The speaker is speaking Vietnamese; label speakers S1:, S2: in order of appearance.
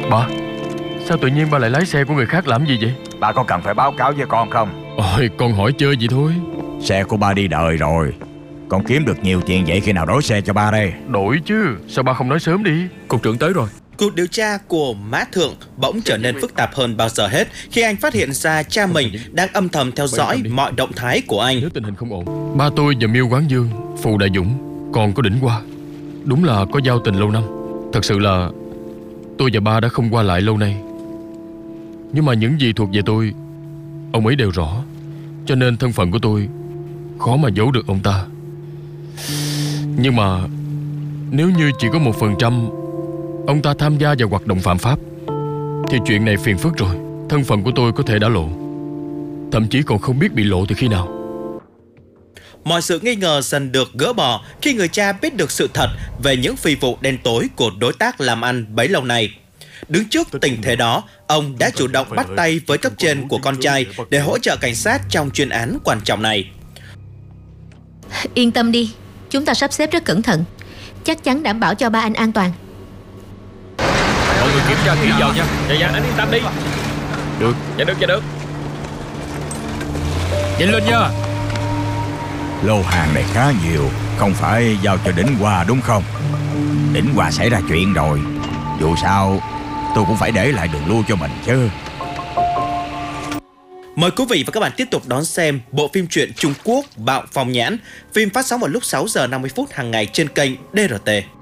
S1: Ba, sao tự nhiên ba lại lái xe của người khác làm gì vậy?
S2: Ba có cần phải báo cáo với con không?
S1: Ôi, con hỏi chơi vậy thôi.
S2: Xe của ba đi đời rồi. Con kiếm được nhiều tiền vậy, khi nào đổi xe cho ba đây?
S1: Đổi chứ, sao ba không nói sớm đi?
S3: Cục trưởng tới rồi.
S4: Cuộc điều tra của Mã Thượng bỗng trở nên phức tạp hơn bao giờ hết khi anh phát hiện ra cha mình đang âm thầm theo dõi mọi động thái của anh.
S1: Nếu tình hình không ổn, ba tôi và Miêu Quán Dương, Phù Đại Dũng, còn có Đỉnh Hoa, đúng là có giao tình lâu năm. Thật sự là tôi và ba đã không qua lại lâu nay. Nhưng mà những gì thuộc về tôi, ông ấy đều rõ. Cho nên thân phận của tôi khó mà giấu được ông ta. Nhưng mà nếu như chỉ có 1% ông ta tham gia vào hoạt động phạm pháp, thì chuyện này phiền phức rồi. Thân phận của tôi có thể đã lộ, thậm chí còn không biết bị lộ từ khi nào.
S4: Mọi sự nghi ngờ dần được gỡ bỏ khi người cha biết được sự thật về những phi vụ đen tối của đối tác làm ăn bấy lâu nay. Đứng trước tình thế đó, ông đã chủ động bắt tay với cấp trên của con trai để hỗ trợ cảnh sát trong chuyên án quan trọng này.
S5: Yên tâm đi, chúng ta sắp xếp rất cẩn thận, chắc chắn đảm bảo cho ba anh an toàn.
S3: Mọi người kiểm tra kỹ vào nha. Dạ, anh yên tâm đi.
S1: Được.
S3: Dạ được. Nhanh lên nha.
S2: Lô hàng này khá nhiều, không phải giao cho Đỉnh Hoa đúng không? Đỉnh Hoa xảy ra chuyện rồi, dù sao tôi cũng phải để lại đường lui cho mình chứ.
S4: Mời quý vị và các bạn tiếp tục đón xem bộ phim truyện Trung Quốc Bạo Phong Nhãn. Phim phát sóng vào lúc 6 giờ 50 phút hàng ngày trên kênh DRT.